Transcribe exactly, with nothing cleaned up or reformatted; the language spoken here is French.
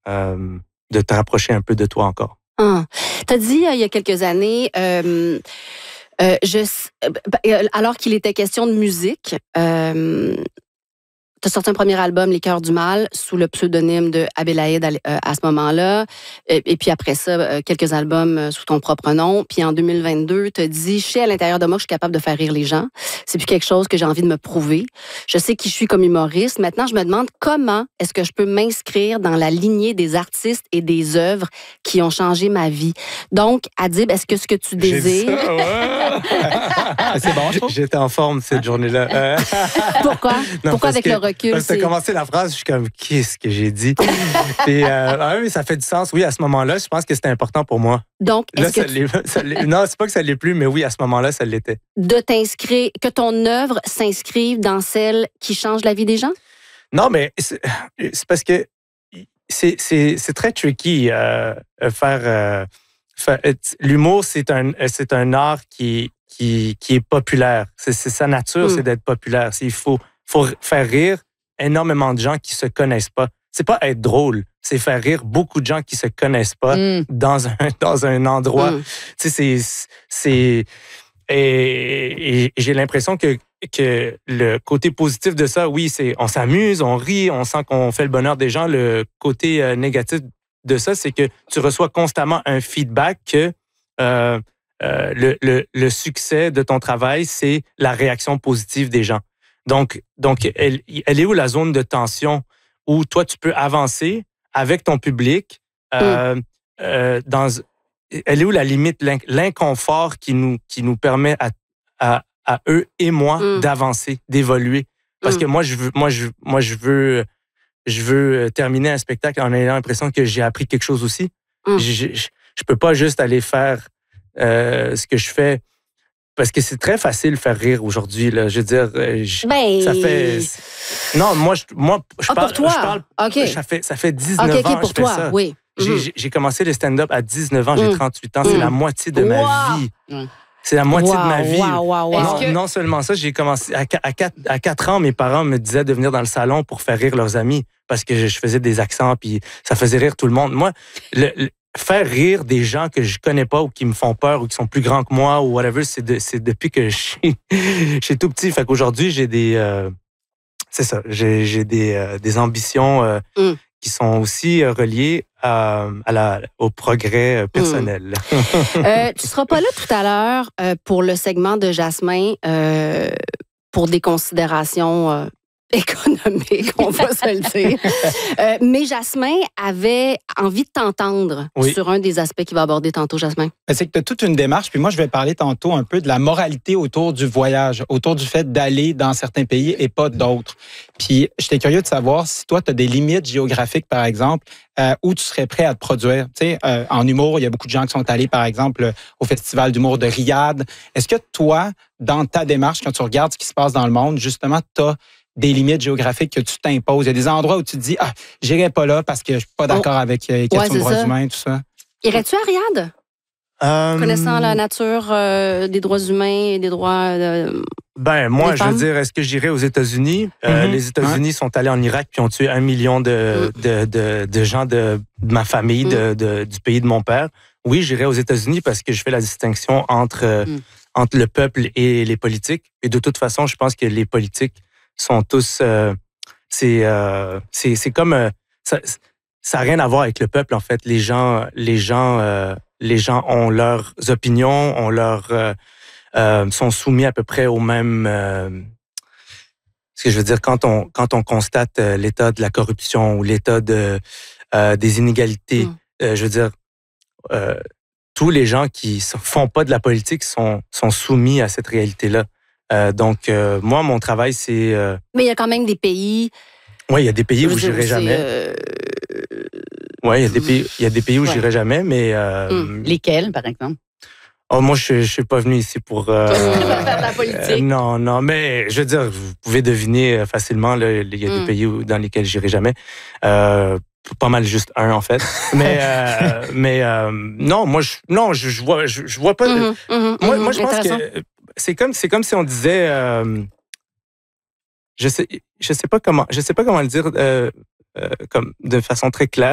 euh, de te rapprocher un peu de toi encore. Ah. Tu as dit, euh, il y a quelques années, euh, euh, je, euh, alors qu'il était question de musique, euh, tu as sorti un premier album, Les Cœurs du Mal, sous le pseudonyme de Abélaïde à, euh, à ce moment-là. Et, et puis après ça, euh, quelques albums euh, sous ton propre nom. Puis en deux mille vingt-deux, tu as dit, je sais à l'intérieur de moi que je suis capable de faire rire les gens. C'est plus quelque chose que j'ai envie de me prouver. Je sais qui je suis comme humoriste. Maintenant, je me demande comment est-ce que je peux m'inscrire dans la lignée des artistes et des œuvres qui ont changé ma vie. Donc, Adib, est-ce que ce que tu désires... J'ai dit ça, ouais. C'est bon, je trouve. J'étais en forme cette journée-là. Euh... Pourquoi? Non, Pourquoi avec que, le recul? Parce que tu as commencé la phrase, je suis comme, qu'est-ce que j'ai dit? Puis, euh, ah oui, ça fait du sens. Oui, à ce moment-là, je pense que c'était important pour moi. Donc, là, est-ce ça que tu... ça non, c'est pas que ça l'est plus, mais oui, à ce moment-là, ça l'était. De t'inscrire, que ton œuvre s'inscrive dans celle qui change la vie des gens? Non, mais c'est, c'est parce que c'est, c'est, c'est très tricky euh, faire, euh, faire. L'humour, c'est un, c'est un art qui, qui, qui est populaire. C'est, c'est sa nature, mm. c'est d'être populaire. C'est, il faut, faut faire rire énormément de gens qui se connaissent pas. C'est pas être drôle, c'est faire rire beaucoup de gens qui se connaissent pas mm. dans un dans un endroit. Mm. Tu sais, c'est c'est et, et j'ai l'impression que que le côté positif de ça, oui, c'est on s'amuse, on rit, on sent qu'on fait le bonheur des gens. Le côté euh, négatif de ça, c'est que tu reçois constamment un feedback que euh, euh, le, le le succès de ton travail, c'est la réaction positive des gens. Donc, donc elle, elle est où la zone de tension où toi, tu peux avancer avec ton public? Euh, mm. euh, dans, elle est où la limite, l'inconfort qui nous, qui nous permet à, à, à eux et moi mm. d'avancer, d'évoluer? Parce mm. que moi, je veux, moi, je, moi je, veux, je veux terminer un spectacle en ayant l'impression que j'ai appris quelque chose aussi. Mm. Je ne peux pas juste aller faire euh, ce que je fais. Parce que c'est très facile de faire rire aujourd'hui, là. Je veux dire, je, ben... ça fait... Non, moi, je, moi, je ah, parle... pour toi? Je parle okay. ça, fait, ça fait dix-neuf okay, okay, ans pour que je toi. fais ça. Oui. J'ai, mm. j'ai commencé le stand-up à dix-neuf ans, j'ai mm. trente-huit ans. Mm. C'est la moitié de ma wow. vie. Mm. C'est la moitié wow, de ma vie. Wow, wow, wow. Non, que... non seulement ça, j'ai commencé... À, à, quatre, à quatre ans, mes parents me disaient de venir dans le salon pour faire rire leurs amis parce que je, je faisais des accents puis ça faisait rire tout le monde. Moi, le, le faire rire des gens que je connais pas ou qui me font peur ou qui sont plus grands que moi ou whatever, c'est, de, c'est depuis que je suis, je suis tout petit. Fait qu'aujourd'hui, j'ai des... Euh, c'est ça, j'ai, j'ai des, euh, des ambitions euh, mm. qui sont aussi euh, reliées à, à la, au progrès euh, personnel. Mm. euh, tu seras pas là tout à l'heure euh, pour le segment de Jasmin euh, pour des considérations... Euh, économique, on va se le dire. Euh, mais Jasmin avait envie de t'entendre oui. sur un des aspects qu'il va aborder tantôt, Jasmin. C'est que tu as toute une démarche, puis moi, je vais parler tantôt un peu de la moralité autour du voyage, autour du fait d'aller dans certains pays et pas d'autres. Puis, j'étais curieux de savoir si toi, tu as des limites géographiques, par exemple, euh, où tu serais prêt à te produire. Tu sais, euh, en humour, il y a beaucoup de gens qui sont allés, par exemple, au Festival d'humour de Riyad. Est-ce que toi, dans ta démarche, quand tu regardes ce qui se passe dans le monde, justement, tu as des limites géographiques que tu t'imposes? Il y a des endroits où tu te dis, ah, j'irai pas là parce que je suis pas d'accord oh. avec les questions ouais, de droits ça. humains, tout ça. Irais-tu à Riyad? Um... Connaissant la nature euh, des droits humains et des droits euh, Ben, moi, je veux dire, est-ce que j'irais aux États-Unis? Mm-hmm. Euh, les États-Unis ouais. sont allés en Irak puis ont tué un million de, mm. de, de, de gens de, de ma famille, mm. de, de, du pays de mon père. Oui, j'irais aux États-Unis parce que je fais la distinction entre, mm. entre le peuple et les politiques. Et de toute façon, je pense que les politiques sont tous... Euh, c'est, euh, c'est, c'est comme... Euh, ça n'a rien à voir avec le peuple, en fait. Les gens, les gens, euh, les gens ont leurs opinions, ont leurs, euh, euh, sont soumis à peu près au même... Euh, ce que je veux dire, quand on, quand on constate euh, l'état de la corruption ou l'état de, euh, des inégalités, mm. euh, je veux dire... Euh, tous les gens qui ne font pas de la politique sont, sont soumis à cette réalité-là. Euh, donc, euh, moi, mon travail, c'est... Euh... Mais il y a quand même des pays... Oui, il y a des pays où j'irai jamais. Euh... Oui, il y a des pays, il y a des pays où ouais. j'irai jamais, mais... Euh... Hum. Lesquels, par exemple? Oh, moi, je ne suis pas venu ici pour... Euh... faire de la politique. Euh, non, non, mais je veux dire, vous pouvez deviner facilement, là, il y a hum. des pays où, dans lesquels j'irai jamais. Euh, pas mal juste un, en fait. Mais, euh, mais euh, non, moi, je, non, je, je vois, je, je vois pas... De... Mmh, mmh, moi, mmh, moi, je pense que... C'est comme, c'est comme si on disait, euh, je sais, je sais pas comment, je sais pas comment le dire, euh, euh, comme de façon très claire.